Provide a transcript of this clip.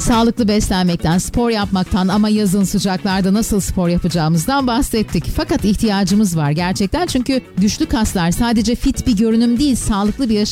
Sağlıklı beslenmekten, spor yapmaktan ama yazın sıcaklarda nasıl spor yapacağımızdan bahsettik. Fakat ihtiyacımız var gerçekten, çünkü güçlü kaslar sadece fit bir görünüm değil, sağlıklı bir yaşam